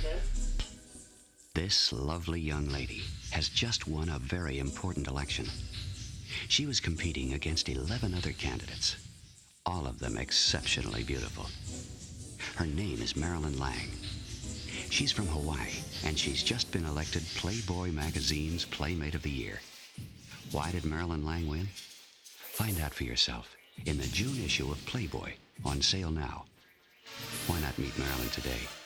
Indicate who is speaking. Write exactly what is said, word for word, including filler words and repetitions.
Speaker 1: This lovely young lady has just won a very important election. She was competing against eleven other candidates, all of them exceptionally beautiful. Her name is Marilyn Lang. She's from Hawaii, and she's just been elected Playboy magazine's Playmate of the Year. Why did Marilyn Lang win? Find out for yourself in the June issue of Playboy, on sale now. Why not meet Marilyn today?